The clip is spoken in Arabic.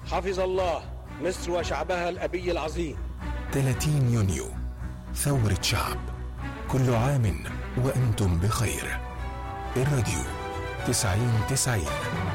حفظ الله مصر وشعبها الأبي العظيم. 30 يونيو ثورة شعب. كل عام وأنتم بخير. الراديو 90-90.